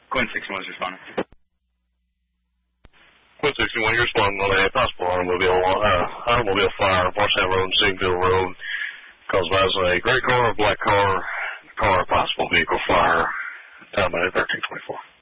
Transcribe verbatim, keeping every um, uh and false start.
Quinn sixty-one is responding. Quinn sixty-one, you're responding on a possible automobile, uh, automobile fire, Washington Road, Singfield Road, caused by a gray car, a black car, car, possible vehicle fire, down by thirteen twenty-four.